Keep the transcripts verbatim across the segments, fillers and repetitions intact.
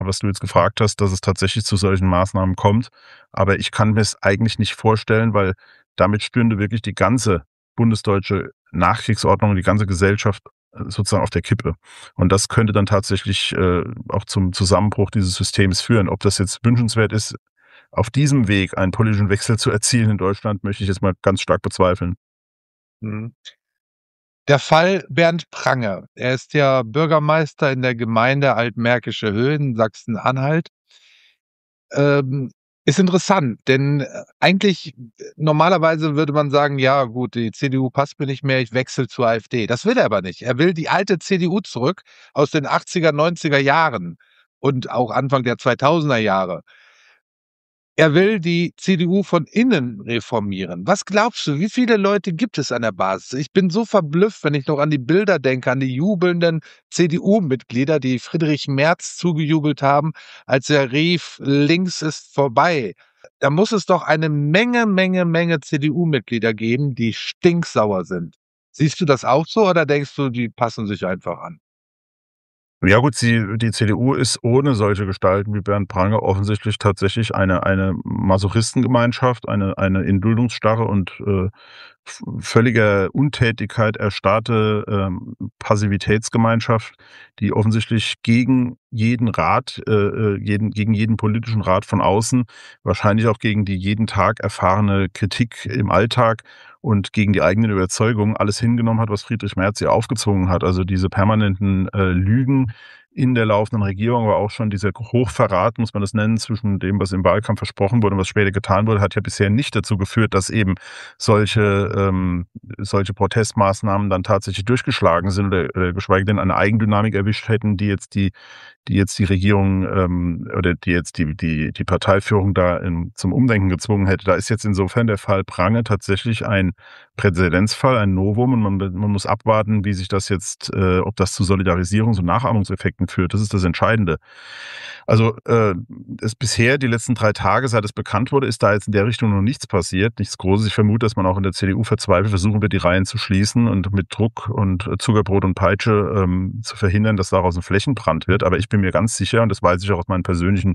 was du jetzt gefragt hast, dass es tatsächlich zu solchen Maßnahmen kommt. Aber ich kann mir es eigentlich nicht vorstellen, weil damit stünde wirklich die ganze bundesdeutsche Nachkriegsordnung und die ganze Gesellschaft äh, sozusagen auf der Kippe. Und das könnte dann tatsächlich äh, auch zum Zusammenbruch dieses Systems führen. Ob das jetzt wünschenswert ist, auf diesem Weg einen politischen Wechsel zu erzielen in Deutschland, möchte ich jetzt mal ganz stark bezweifeln. Mhm. Der Fall Bernd Pranger. Er ist ja Bürgermeister in der Gemeinde Altmärkische Höhen, Sachsen-Anhalt. Ähm, ist interessant, denn, äh, eigentlich äh, normalerweise würde man sagen: „Ja gut, die C D U passt mir nicht mehr, ich wechsle zur AfD." Das will er aber nicht. Er will die alte C D U zurück aus den achtziger, neunziger Jahren und auch Anfang der zweitausender Jahre. Er will die C D U von innen reformieren. Was glaubst du, wie viele Leute gibt es an der Basis? Ich bin so verblüfft, wenn ich noch an die Bilder denke, an die jubelnden C D U-Mitglieder, die Friedrich Merz zugejubelt haben, als er rief: „Links ist vorbei." Da muss es doch eine Menge, Menge, Menge C D U-Mitglieder geben, die stinksauer sind. Siehst du das auch so oder denkst du, die passen sich einfach an? Ja gut, sie die C D U ist ohne solche Gestalten wie Bernd Pranger offensichtlich tatsächlich eine eine Masochistengemeinschaft, eine eine in Duldungsstarre und, äh, v völliger Untätigkeit erstarrte, ähm, Passivitätsgemeinschaft, die offensichtlich gegen jeden Rat, äh, äh, jeden gegen jeden politischen Rat von außen, wahrscheinlich auch gegen die jeden Tag erfahrene Kritik im Alltag und gegen die eigenen Überzeugungen alles hingenommen hat, was Friedrich Merz ihr aufgezwungen hat. Also diese permanenten äh, Lügen in der laufenden Regierung, aber auch schon dieser Hochverrat, muss man das nennen, zwischen dem, was im Wahlkampf versprochen wurde und was später getan wurde, hat ja bisher nicht dazu geführt, dass eben solche, ähm, solche Protestmaßnahmen dann tatsächlich durchgeschlagen sind oder, oder geschweige denn eine Eigendynamik erwischt hätten, die jetzt die die jetzt die Regierung ähm, oder die jetzt die die die Parteiführung da in, zum Umdenken gezwungen hätte. Da ist jetzt insofern der Fall Prange tatsächlich ein Präzedenzfall, ein Novum und man, man muss abwarten, wie sich das jetzt, äh, ob das zu Solidarisierungs- und Nachahmungseffekten führt. Das ist das Entscheidende. Also äh, es bisher, die letzten drei Tage, seit es bekannt wurde, ist da jetzt in der Richtung noch nichts passiert, nichts Großes. Ich vermute, dass man auch in der C D U verzweifelt versuchen wird, die Reihen zu schließen und mit Druck und äh, Zuckerbrot und Peitsche ähm, zu verhindern, dass daraus ein Flächenbrand wird. Aber ich bin mir ganz sicher, und das weiß ich auch aus meinen persönlichen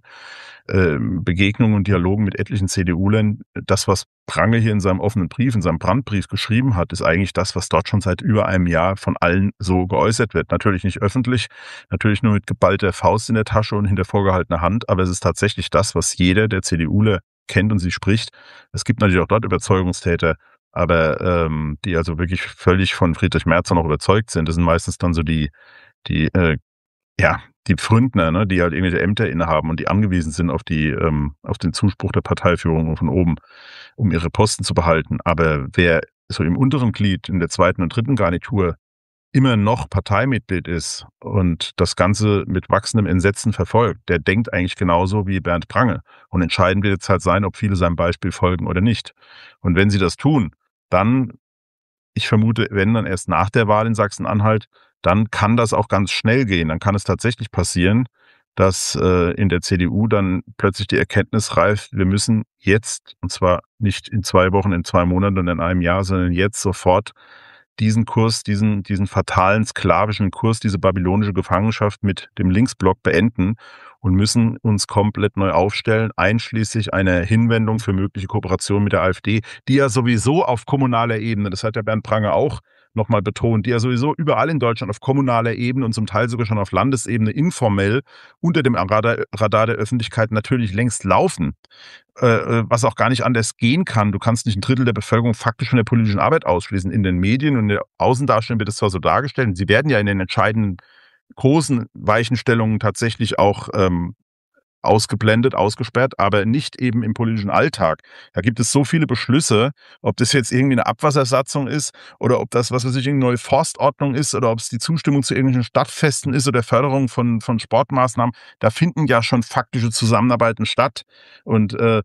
ähm, Begegnungen und Dialogen mit etlichen C D U-Lern, das, was Prange hier in seinem offenen Brief, in seinem Brandbrief geschrieben hat, ist eigentlich das, was dort schon seit über einem Jahr von allen so geäußert wird. Natürlich nicht öffentlich, natürlich nur mit geballter Faust in der Tasche und hinter vorgehaltener Hand, aber es ist tatsächlich das, was jeder der CDUler kennt und sie spricht. Es gibt natürlich auch dort Überzeugungstäter, aber ähm, die also wirklich völlig von Friedrich Merz noch überzeugt sind. Das sind meistens dann so die, die äh, ja, die Pfründner, ne, die halt irgendwelche Ämter innehaben und die angewiesen sind auf die, ähm, auf den Zuspruch der Parteiführung von oben, um ihre Posten zu behalten. Aber wer so im unteren Glied, in der zweiten und dritten Garnitur immer noch Parteimitglied ist und das Ganze mit wachsendem Entsetzen verfolgt, der denkt eigentlich genauso wie Bernd Prange. Und entscheidend wird jetzt halt sein, ob viele seinem Beispiel folgen oder nicht. Und wenn sie das tun, dann, ich vermute, wenn dann erst nach der Wahl in Sachsen-Anhalt, dann kann das auch ganz schnell gehen. Dann kann es tatsächlich passieren, dass äh, in der C D U dann plötzlich die Erkenntnis reift, wir müssen jetzt, und zwar nicht in zwei Wochen, in zwei Monaten und in einem Jahr, sondern jetzt sofort diesen Kurs, diesen, diesen fatalen sklavischen Kurs, diese babylonische Gefangenschaft mit dem Linksblock beenden und müssen uns komplett neu aufstellen, einschließlich einer Hinwendung für mögliche Kooperation mit der AfD, die ja sowieso auf kommunaler Ebene, das hat ja Bernd Pranger auch nochmal betont, die ja sowieso überall in Deutschland auf kommunaler Ebene und zum Teil sogar schon auf Landesebene informell unter dem Radar, Radar der Öffentlichkeit natürlich längst laufen, äh, äh, was auch gar nicht anders gehen kann. Du kannst nicht ein Drittel der Bevölkerung faktisch von der politischen Arbeit ausschließen. In den Medien und in der Außendarstellung wird es zwar so dargestellt, und sie werden ja in den entscheidenden großen Weichenstellungen tatsächlich auch ähm, ausgeblendet, ausgesperrt, aber nicht eben im politischen Alltag. Da gibt es so viele Beschlüsse, ob das jetzt irgendwie eine Abwassersatzung ist oder ob das, was weiß ich, irgendeine neue Forstordnung ist oder ob es die Zustimmung zu irgendwelchen Stadtfesten ist oder Förderung von, von Sportmaßnahmen. Da finden ja schon faktische Zusammenarbeiten statt. Und äh,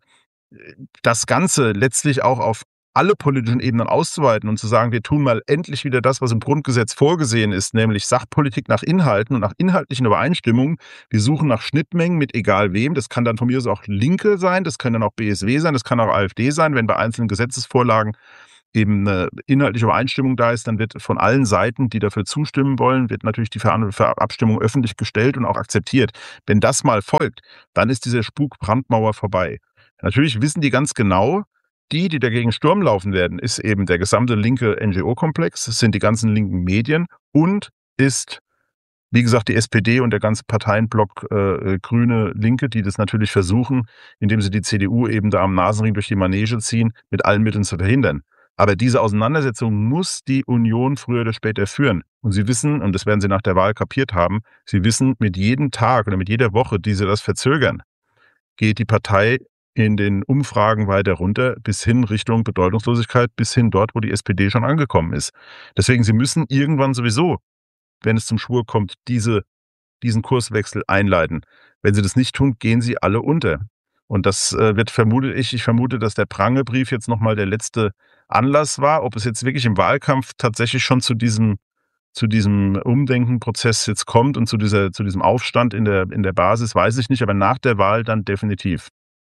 das Ganze letztlich auch auf alle politischen Ebenen auszuweiten und zu sagen, wir tun mal endlich wieder das, was im Grundgesetz vorgesehen ist, nämlich Sachpolitik nach Inhalten und nach inhaltlichen Übereinstimmungen. Wir suchen nach Schnittmengen mit egal wem. Das kann dann von mir aus auch Linke sein, das können dann auch B S W sein, das kann auch AfD sein, wenn bei einzelnen Gesetzesvorlagen eben 'ne inhaltliche Übereinstimmung da ist, dann wird von allen Seiten, die dafür zustimmen wollen, wird natürlich die Veran Ver Abstimmung öffentlich gestellt und auch akzeptiert. Wenn das mal folgt, dann ist diese Spuk-Brandmauer vorbei. Natürlich wissen die ganz genau, die, die dagegen Sturm laufen werden, ist eben der gesamte linke N G O-Komplex, das sind die ganzen linken Medien und ist, wie gesagt, die S P D und der ganze Parteienblock, äh, Grüne, Linke, die das natürlich versuchen, indem sie die C D U eben da am Nasenring durch die Manege ziehen, mit allen Mitteln zu verhindern. Aber diese Auseinandersetzung muss die Union früher oder später führen. Und sie wissen, und das werden sie nach der Wahl kapiert haben, sie wissen, mit jedem Tag oder mit jeder Woche, die sie das verzögern, geht die Partei in den Umfragen weiter runter, bis hin Richtung Bedeutungslosigkeit, bis hin dort, wo die S P D schon angekommen ist. Deswegen, sie müssen irgendwann sowieso, wenn es zum Schwur kommt, diese diesen Kurswechsel einleiten. Wenn sie das nicht tun, gehen sie alle unter. Und das, äh, wird vermute ich ich vermute, dass der Prangel-Brief jetzt noch mal der letzte Anlass war. Ob es jetzt wirklich im Wahlkampf tatsächlich schon zu diesem zu diesem Umdenkenprozess jetzt kommt und zu dieser zu diesem Aufstand in der in der Basis, weiß ich nicht, aber nach der Wahl dann definitiv.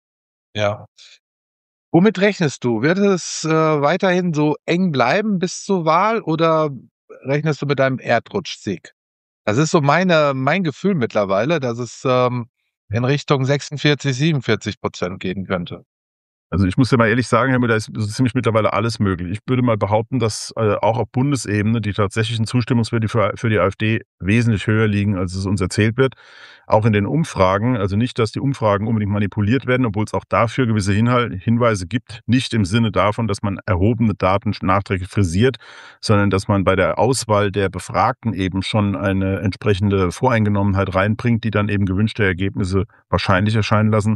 Ja. Womit rechnest du? Wird es, äh, weiterhin so eng bleiben bis zur Wahl oder rechnest du mit einem Erdrutschsieg? Das ist so meine mein Gefühl mittlerweile, dass es, ähm, in Richtung sechsundvierzig, siebenundvierzig gehen könnte. Also, ich muss dir mal ehrlich sagen, Herr Müller, da ist so ziemlich mittlerweile alles möglich. Ich würde mal behaupten, dass, äh, auch auf Bundesebene die tatsächlichen Zustimmungswerte für für die AfD wesentlich höher liegen, als es uns erzählt wird. Auch in den Umfragen, also nicht, dass die Umfragen unbedingt manipuliert werden, obwohl es auch dafür gewisse Hinhal Hinweise gibt, nicht im Sinne davon, dass man erhobene Daten sch nachträglich frisiert, sondern dass man bei der Auswahl der Befragten eben schon eine entsprechende Voreingenommenheit reinbringt, die dann eben gewünschte Ergebnisse wahrscheinlich erscheinen lassen.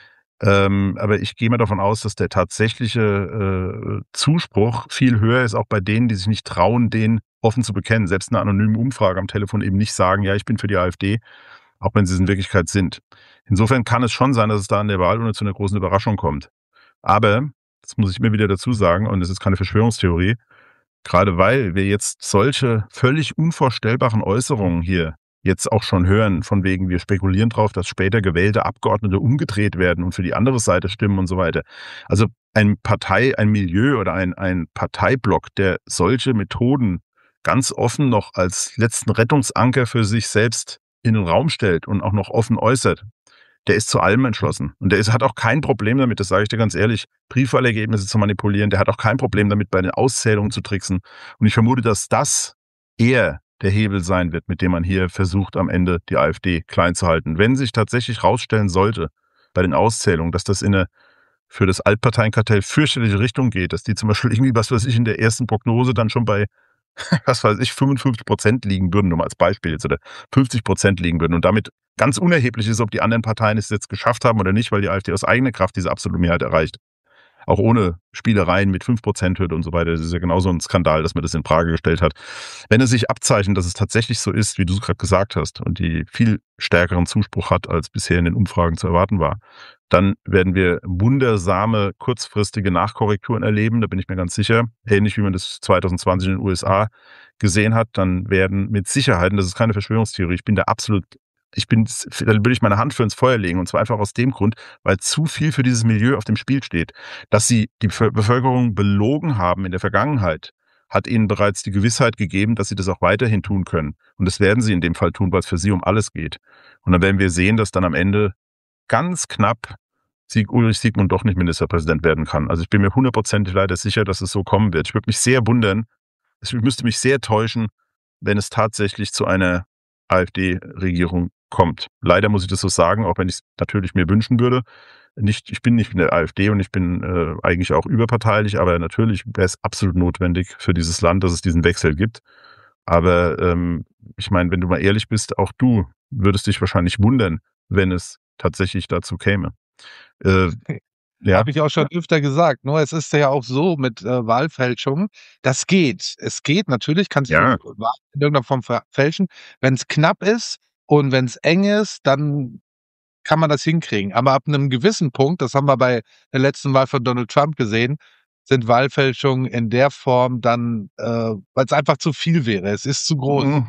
Ähm, aber ich gehe mal davon aus, dass der tatsächliche, äh, Zuspruch viel höher ist, auch bei denen, die sich nicht trauen, den offen zu bekennen. Selbst 'ner anonymen Umfrage am Telefon eben nicht sagen: „Ja, ich bin für die AfD", auch wenn sie es in Wirklichkeit sind. Insofern kann es schon sein, dass es da an der Wahlurne zu 'ner großen Überraschung kommt. Aber, das muss ich immer wieder dazu sagen, und das ist keine Verschwörungstheorie, gerade weil wir jetzt solche völlig unvorstellbaren Äußerungen hier jetzt auch schon hören, von wegen, wir spekulieren drauf, dass später gewählte Abgeordnete umgedreht werden und für die andere Seite stimmen und so weiter. Also, ein Partei ein Milieu oder ein ein Parteiblock, der solche Methoden ganz offen noch als letzten Rettungsanker für sich selbst in den Raum stellt und auch noch offen äußert, der ist zu allem entschlossen. Und der ist hat auch kein Problem damit, das sage ich dir ganz ehrlich, Briefwahlergebnisse zu manipulieren. Der hat auch kein Problem damit, bei den Auszählungen zu tricksen. Und ich vermute, dass das eher der Hebel sein wird, mit dem man hier versucht, am Ende die AfD klein zu halten. Wenn sich tatsächlich rausstellen sollte bei den Auszählungen, dass das in 'ne für das Altparteienkartell fürchterliche Richtung geht, dass die zum Beispiel irgendwie, was weiß ich, in der ersten Prognose dann schon bei, was weiß ich, fünfundfünfzig Prozent liegen würden, nur mal als Beispiel jetzt, oder fünfzig Prozent liegen würden und damit ganz unerheblich ist, ob die anderen Parteien es jetzt geschafft haben oder nicht, weil die AfD aus eigener Kraft diese absolute Mehrheit erreicht. Auch ohne Spielereien mit fünf Prozent Hürde und so weiter. Das ist ja genauso 'n Skandal, dass man das in Frage gestellt hat. Wenn es sich abzeichnet, dass es tatsächlich so ist, wie du es grad gesagt hast und die viel stärkeren Zuspruch hat, als bisher in den Umfragen zu erwarten war, dann werden wir wundersame kurzfristige Nachkorrekturen erleben, da bin ich mir ganz sicher. Ähnlich wie man das zwanzig zwanzig in den U S A gesehen hat, dann werden mit Sicherheit, und das ist keine Verschwörungstheorie, ich bin da absolut ich bin s da würde ich meine Hand für ins Feuer legen, und zwar einfach aus dem Grund, weil zu viel für dieses Milieu auf dem Spiel steht. Dass sie die Bevö Bevölkerung belogen haben in der Vergangenheit, hat ihnen bereits die Gewissheit gegeben, dass sie das auch weiterhin tun können. Und das werden sie in dem Fall tun, weil's für sie um alles geht. Und dann werden wir sehen, dass dann am Ende ganz knapp Sieg Ulrich Siegmund doch nicht Ministerpräsident werden kann. Also, ich bin mir hundertprozentig leider sicher, dass es so kommen wird. Ich würde mich sehr wundern, es müsste mich sehr täuschen, wenn es tatsächlich zu einer AfD-Regierung kommt. Leider muss ich das so sagen, auch wenn ich's natürlich mir wünschen würde. Nicht ich bin nicht in der AfD und ich bin, äh, eigentlich auch überparteilich, aber natürlich wäre es absolut notwendig für dieses Land, dass es diesen Wechsel gibt. Aber, ähm, ich meine, wenn du mal ehrlich bist, auch du würdest dich wahrscheinlich wundern, wenn es tatsächlich dazu käme. Äh, ja? Habe ich auch schon öfter gesagt, nur es ist ja auch so mit, äh, Wahlfälschung, das geht. Es geht natürlich, kannst du Ja. Wahlen in irgendeiner Form ver fälschen. Wenn's knapp ist und wenn's eng ist, dann kann man das hinkriegen. Aber ab 'nem gewissen Punkt, das haben wir bei der letzten Wahl von Donald Trump gesehen, sind Wahlfälschungen in der Form dann, äh weil's einfach zu viel wäre. Es ist zu groß. Hm.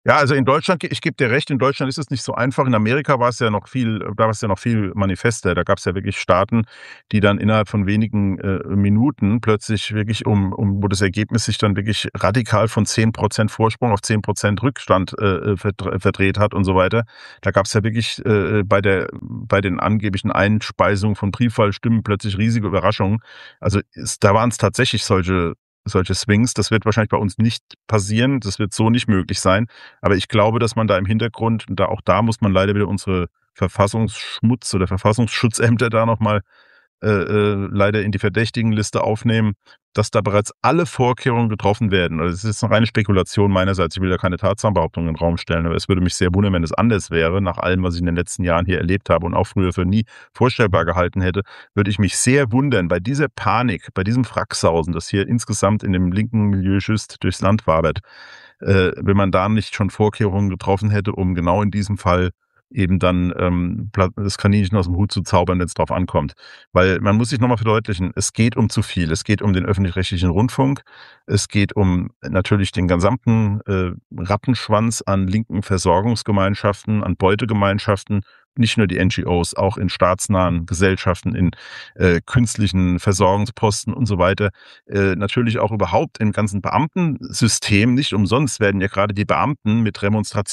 Ja, also in Deutschland, ich gebe dir recht, in Deutschland ist es nicht so einfach. In Amerika war es ja noch viel da war es ja noch viel manifester. Da gab's ja wirklich Staaten, die dann innerhalb von wenigen, äh, Minuten plötzlich wirklich um um wo das Ergebnis sich dann wirklich radikal von zehn Prozent Vorsprung auf zehn Prozent Rückstand, äh, äh, verdr verdreht hat und so weiter. Da gab's ja wirklich, äh, äh, bei der bei den angeblichen Einspeisungen von Briefwahlstimmen plötzlich riesige Überraschungen. Also, es da waren's tatsächlich solche solche Swings. Das wird wahrscheinlich bei uns nicht passieren. Das wird so nicht möglich sein. Aber ich glaube, dass man da im Hintergrund und da auch da muss man leider wieder unsere Verfassungsschmutz oder Verfassungsschutzämter da noch mal, äh, äh, leider in die Verdächtigenliste aufnehmen, dass da bereits alle Vorkehrungen getroffen werden. Also, es ist 'ne reine Spekulation meinerseits. Ich will da keine Tatsachenbehauptungen in 'n Raum stellen, aber es würde mich sehr wundern, wenn es anders wäre. Nach allem, was ich in den letzten Jahren hier erlebt habe und auch früher für nie vorstellbar gehalten hätte, würde ich mich sehr wundern bei dieser Panik, bei diesem Fracksausen, das hier insgesamt in dem linken Milieu just durchs Land wabert, äh, wenn man da nicht schon Vorkehrungen getroffen hätte, um genau in diesem Fall eben dann, ähm, pla das Kaninchen aus'm Hut zu zaubern, wenn's drauf ankommt. Weil man muss sich noch mal verdeutlichen, es geht um zu viel. Es geht um den öffentlich-rechtlichen Rundfunk. Es geht um natürlich den gesamten, äh, Rattenschwanz an linken Versorgungsgemeinschaften, an Beutegemeinschaften, nicht nur die N G Os, auch in staatsnahen Gesellschaften, in, äh, künstlichen Versorgungsposten und so weiter. Äh, natürlich auch überhaupt im ganzen Beamtensystem. Nicht umsonst werden ja grade die Beamten mit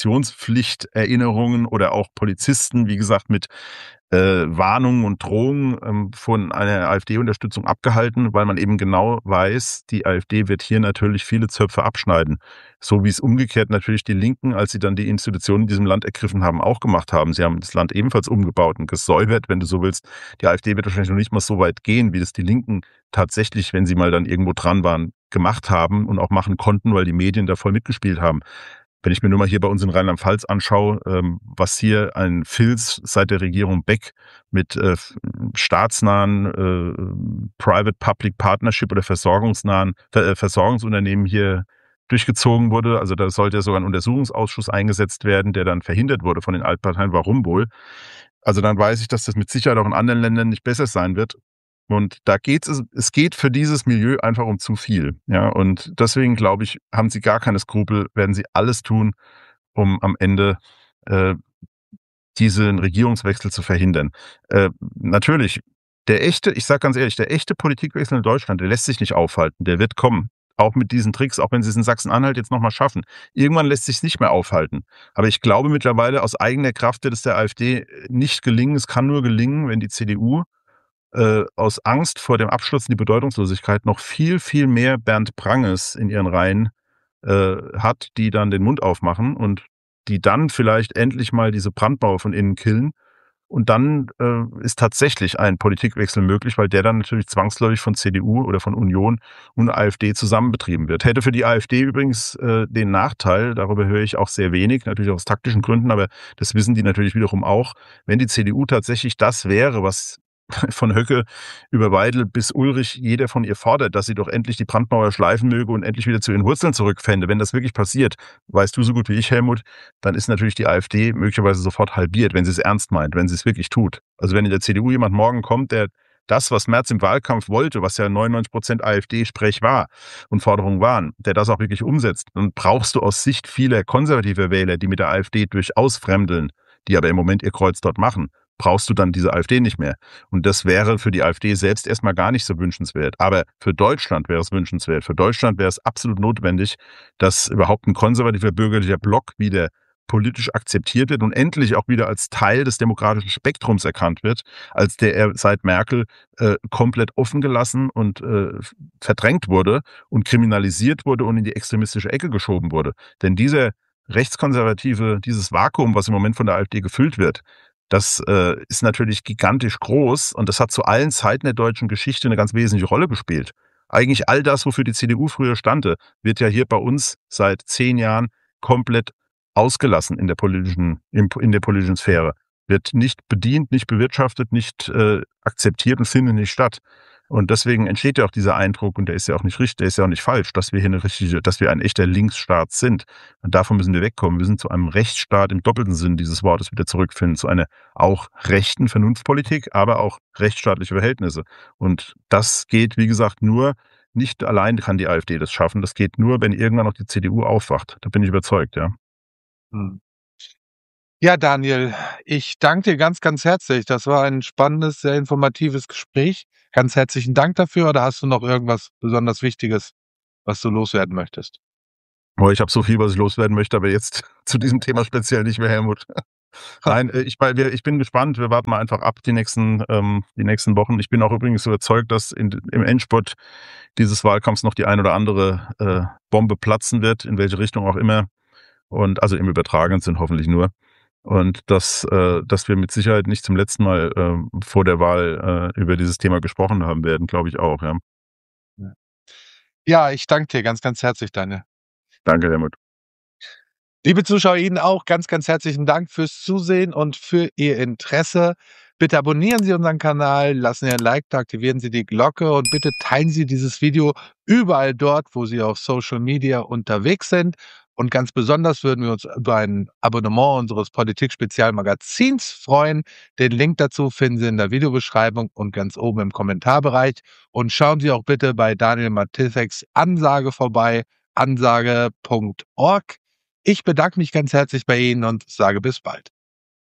Remonstrationspflichterinnerungen oder auch Polizisten, wie gesagt, mit, äh, Warnungen und Drohungen, ähm, von einer AfD-Unterstützung abgehalten, weil man eben genau weiß, die AfD wird hier natürlich viele Zöpfe abschneiden. So wie's umgekehrt natürlich die Linken, als sie dann die Institutionen in diesem Land ergriffen haben, auch gemacht haben. Sie haben das Land ebenfalls umgebaut und gesäubert, wenn du so willst. Die AfD wird wahrscheinlich noch nicht mal so weit gehen, wie das die Linken tatsächlich, wenn sie mal dann irgendwo dran waren, gemacht haben und auch machen konnten, weil die Medien da voll mitgespielt haben. Wenn ich mir nur mal hier bei uns in Rheinland-Pfalz anschaue, ähm, was hier ein Filz seit der Regierung Beck mit, äh, f staatsnahen, äh, Private-Public Partnership oder versorgungsnahen Ver äh, Versorgungsunternehmen hier durchgezogen wurde. Also, da sollte ja sogar 'n Untersuchungsausschuss eingesetzt werden, der dann verhindert wurde von den Altparteien. Warum wohl? Also, dann weiß ich, dass das mit Sicherheit auch in anderen Ländern nicht besser sein wird. Und da geht's es es geht für dieses Milieu einfach um zu viel, ja? Und deswegen glaube ich, haben sie gar keine Skrupel, werden sie alles tun, um am Ende, äh, diesen Regierungswechsel zu verhindern. Äh, natürlich, der echte ich sage ganz ehrlich, der echte Politikwechsel in Deutschland, der lässt sich nicht aufhalten. Der wird kommen, auch mit diesen Tricks, auch wenn sie's in Sachsen-Anhalt jetzt noch mal schaffen. Irgendwann lässt sich's nicht mehr aufhalten. Aber ich glaube mittlerweile, aus eigener Kraft wird es der AfD nicht gelingen. Es kann nur gelingen, wenn die C D U, äh, aus Angst vor dem Absturz in die Bedeutungslosigkeit noch viel, viel mehr Bernd Pranges in ihren Reihen, äh, hat, die dann den Mund aufmachen und die dann vielleicht endlich mal diese Brandmauer von innen killen. Und dann, äh, ist tatsächlich ein Politikwechsel möglich, weil der dann natürlich zwangsläufig von C D U oder von Union und AfD zusammen betrieben wird. Hätte für die AfD übrigens, äh, den Nachteil, darüber höre ich auch sehr wenig, natürlich aus taktischen Gründen, aber das wissen die natürlich wiederum auch, wenn die C D U tatsächlich das wäre, was von Höcke über Weidel bis Ulrich jeder von ihr fordert, dass sie doch endlich die Brandmauer schleifen möge und endlich wieder zu ihren Wurzeln zurückfände. Wenn das wirklich passiert, weißt du so gut wie ich, Helmut, dann ist natürlich die AfD möglicherweise sofort halbiert, wenn sie's ernst meint, wenn sie's wirklich tut. Also, wenn in der C D U jemand morgen kommt, der das, was Merz im Wahlkampf wollte, was ja neunundneunzig Prozent AfD-Sprech war und Forderungen waren, der das auch wirklich umsetzt, dann brauchst du aus Sicht vieler konservativer Wähler, die mit der AfD durchaus fremdeln, die aber im Moment ihr Kreuz dort machen, brauchst du dann diese AfD nicht mehr. Und das wäre für die AfD selbst erst mal gar nicht so wünschenswert. Aber für Deutschland wäre es wünschenswert. Für Deutschland wäre es absolut notwendig, dass überhaupt 'n konservativer bürgerlicher Block wieder politisch akzeptiert wird und endlich auch wieder als Teil des demokratischen Spektrums erkannt wird, als der er seit Merkel, äh, komplett offen gelassen und, äh, v verdrängt wurde und kriminalisiert wurde und in die extremistische Ecke geschoben wurde. Denn dieser rechtskonservative dieses Vakuum, was im Moment von der AfD gefüllt wird, das, äh, ist natürlich gigantisch groß und das hat zu allen Zeiten der deutschen Geschichte 'ne ganz wesentliche Rolle gespielt. Eigentlich all das, wofür die C D U früher stande, wird ja hier bei uns seit zehn Jahren komplett ausgelassen in der politischen im in der politischen Sphäre. Wird nicht bedient, nicht bewirtschaftet, nicht, äh, akzeptiert und findet nicht statt. Und deswegen entsteht ja auch dieser Eindruck, und der ist ja auch nicht richt der ist ja auch nicht falsch, dass wir hier 'ne richtige dass wir ein echter Linksstaat sind. Und davon müssen wir wegkommen. Wir sind zu einem Rechtsstaat im doppelten Sinn dieses Wortes wieder zurückfinden, zu einer auch rechten Vernunftpolitik, aber auch rechtsstaatliche Verhältnisse. Und das geht, wie gesagt, nur nicht allein kann die AfD das schaffen. Das geht nur, wenn irgendwann auch die C D U aufwacht. Da bin ich überzeugt, ja. Mhm. Ja, Daniel, ich danke dir ganz, ganz herzlich. Das war ein spannendes, sehr informatives Gespräch. Ganz herzlichen Dank dafür. Oder hast du noch irgendwas besonders Wichtiges, was du loswerden möchtest? Oh, ich habe so viel, was ich loswerden möchte, aber jetzt zu diesem Thema speziell nicht mehr, Helmut. Nein, äh, ich bei wir ich bin gespannt. Wir warten mal einfach ab die nächsten ähm, die nächsten Wochen. Ich bin auch übrigens überzeugt, dass in d im Endspurt dieses Wahlkampfs noch die ein oder andere, äh, Bombe platzen wird, in welche Richtung auch immer. Und also im übertragenen Sinn hoffentlich nur. Und dass äh, dass wir mit Sicherheit nicht zum letzten Mal, ähm, vor der Wahl, äh, über dieses Thema gesprochen haben werden, glaube ich auch, ja. Ja. Ja, ich danke dir ganz, ganz herzlich, Daniel. Danke, Helmut. Liebe Zuschauer, Ihnen auch ganz, ganz herzlichen Dank fürs Zusehen und für Ihr Interesse. Bitte abonnieren Sie unseren Kanal, lassen Sie ein Like da, aktivieren Sie die Glocke und bitte teilen Sie dieses Video überall dort, wo Sie auf Social Media unterwegs sind. Und ganz besonders würden wir uns über ein Abonnement unseres Politik-Spezialmagazins freuen. Den Link dazu finden Sie in der Videobeschreibung und ganz oben im Kommentarbereich. Und schauen Sie auch bitte bei Daniel Matiseks Ansage vorbei, ansage punkt org. Ich bedanke mich ganz herzlich bei Ihnen und sage bis bald.